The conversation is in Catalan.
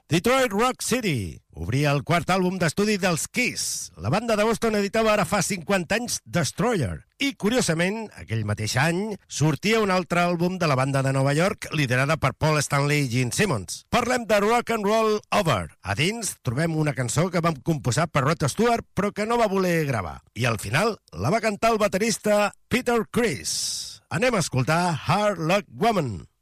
Detroit Rock City obria el quart àlbum d'estudi dels Kiss. La banda de Boston editava ara fa 50 anys Destroyer. I, curiosament, aquell mateix any sortia un altre àlbum de la banda de Nova York liderada per Paul Stanley i Gene Simmons. Parlem de Rock and Roll Over. A dins trobem una cançó que vam composar per Rod Stewart però que no va voler gravar. I al final la va cantar el baterista Peter Criss. Anem a escoltar Hard Luck Woman.